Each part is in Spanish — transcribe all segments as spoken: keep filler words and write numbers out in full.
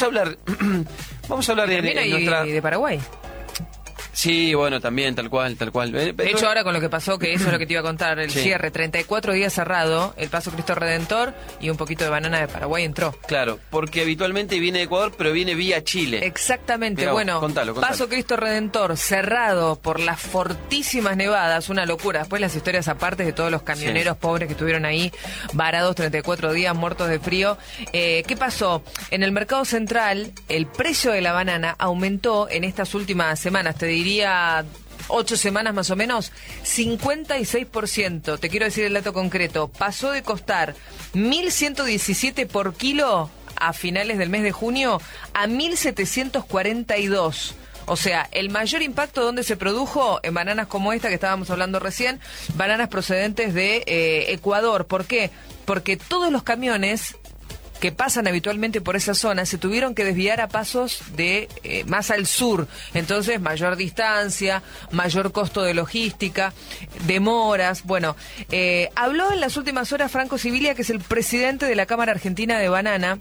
a hablar, vamos a hablar de, También de hay nuestra... de Paraguay. Sí, bueno, también, tal cual, tal cual. De hecho, ahora con lo que pasó, que eso es lo que te iba a contar, el sí. cierre, treinta y cuatro días cerrado, el Paso Cristo Redentor y un poquito de banana de Paraguay entró. Claro, porque habitualmente viene de Ecuador, pero viene vía Chile. Exactamente, Mirá, bueno, contalo, contalo. Paso Cristo Redentor cerrado por las fortísimas nevadas, una locura. Después las historias aparte de todos los camioneros sí. pobres que estuvieron ahí varados treinta y cuatro días, muertos de frío. Eh, ¿Qué pasó? En el mercado central, el precio de la banana aumentó en estas últimas semanas, te diría... ocho semanas más o menos, cincuenta y seis por ciento. Te quiero decir el dato concreto. Pasó de costar mil ciento diecisiete por kilo a finales del mes de junio a mil setecientos cuarenta y dos. O sea, el mayor impacto donde se produjo en bananas como esta que estábamos hablando recién, bananas procedentes de eh, Ecuador. ¿Por qué? Porque todos los camiones que pasan habitualmente por esa zona se tuvieron que desviar a pasos de eh, más al sur, entonces mayor distancia, mayor costo de logística, demoras. Bueno, eh, habló en las últimas horas Franco Sibilia, que es el presidente de la Cámara Argentina de Banana,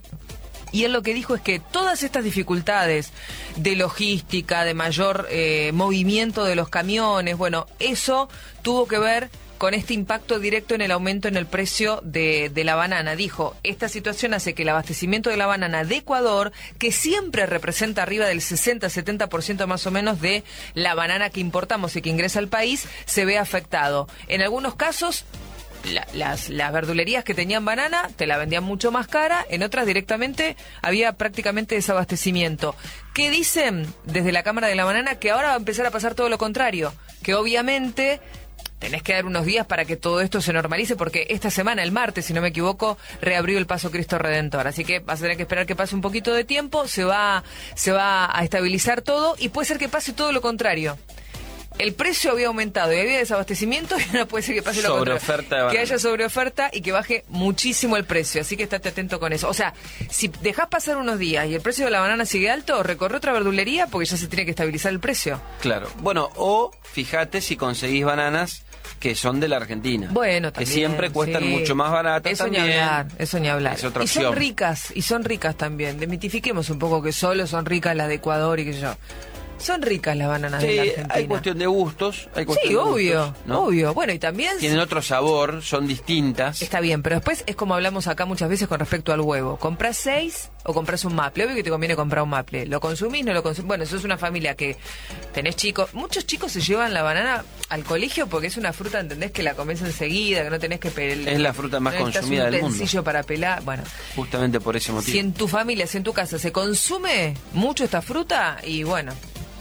y él lo que dijo es que todas estas dificultades de logística, de mayor eh, movimiento de los camiones, bueno, eso tuvo que ver con este impacto directo en el aumento en el precio de, de la banana. Dijo, esta situación hace que el abastecimiento de la banana de Ecuador, que siempre representa arriba del sesenta a setenta por ciento más o menos de la banana que importamos y que ingresa al país, se ve afectado. En algunos casos, la, las, las verdulerías que tenían banana te la vendían mucho más cara, en otras directamente había prácticamente desabastecimiento. ¿Qué dicen desde la Cámara de la Banana? Que ahora va a empezar a pasar todo lo contrario, que obviamente... tenés que dar unos días para que todo esto se normalice, porque esta semana, el martes, si no me equivoco, reabrió el Paso Cristo Redentor. Así que vas a tener que esperar que pase un poquito de tiempo, se va, se va a estabilizar todo y puede ser que pase todo lo contrario. El precio había aumentado y había desabastecimiento y ahora puede ser que pase lo sobre contrario. Oferta que haya sobreoferta y que baje muchísimo el precio. Así que estate atento con eso. O sea, si dejás pasar unos días y el precio de la banana sigue alto, recorre otra verdulería porque ya se tiene que estabilizar el precio. Claro. Bueno, o fíjate si conseguís bananas que son de la Argentina. Bueno, también. Que siempre cuestan sí. mucho más baratas eso también. Ni hablar, eso ni hablar. Es otra y opción. son ricas, y son ricas también. Desmitifiquemos un poco que solo son ricas las de Ecuador y que yo. Son ricas las bananas sí, de la Argentina. hay cuestión de gustos. Hay cuestión sí, de obvio, gustos, ¿no? obvio. Bueno, y también... tienen otro sabor, son distintas. Está bien, pero después es como hablamos acá muchas veces con respecto al huevo. ¿Comprás seis o comprás un maple? Obvio que te conviene comprar un maple. ¿Lo consumís? No lo consumís. Bueno, eso es una familia que tenés chicos. Muchos chicos se llevan la banana al colegio porque es una fruta, ¿entendés? Que la comés enseguida, que no tenés que pelar. Es la fruta más no consumida del mundo. Un utensilio para pelar. Bueno, justamente por ese motivo. Si en tu familia, si en tu casa se consume mucho esta fruta, y bueno,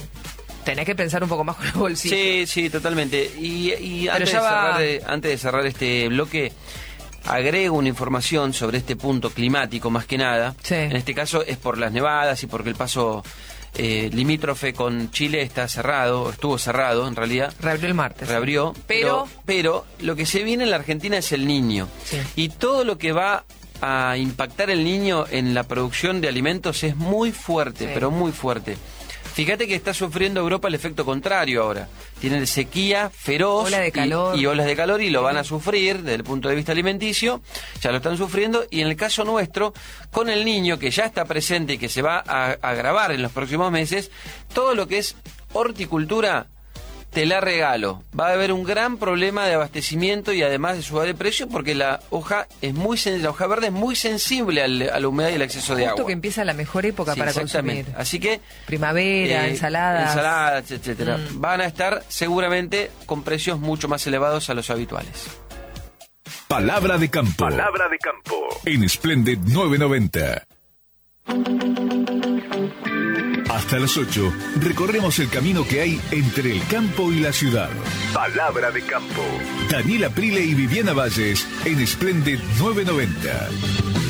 tenés que pensar un poco más con los bolsillos. Sí, sí, totalmente. Y, y antes, de ya va... cerrar, de, antes de cerrar este bloque, agrego una información sobre este punto climático, más que nada. Sí. En este caso es por las nevadas y porque el paso eh, limítrofe con Chile está cerrado, estuvo cerrado en realidad. Reabrió el martes. Reabrió, pero... pero, pero lo que se viene en la Argentina es el Niño. Sí. Y todo lo que va a impactar el Niño en la producción de alimentos es muy fuerte, sí. pero muy fuerte. Fíjate que está sufriendo Europa el efecto contrario ahora. Tienen sequía feroz Ola de calor. Y, y olas de calor y lo van a sufrir desde el punto de vista alimenticio. Ya lo están sufriendo. Y en el caso nuestro, con el Niño, que ya está presente y que se va a, a agravar en los próximos meses, todo lo que es horticultura, te la regalo. Va a haber un gran problema de abastecimiento y además de subida de precio porque la hoja es muy sen- la hoja verde es muy sensible al, a la humedad y el exceso de agua. Justo que empieza la mejor época Sí, para exactamente. consumir. Así que primavera, eh, ensaladas, ensaladas, etcétera, mm. van a estar seguramente con precios mucho más elevados a los habituales. Palabra de campo. Palabra de campo. En Splendid novecientos noventa. Hasta las ocho recorremos el camino que hay entre el campo y la ciudad. Palabra de campo. Daniela Prile y Viviana Valles en Splendid novecientos noventa.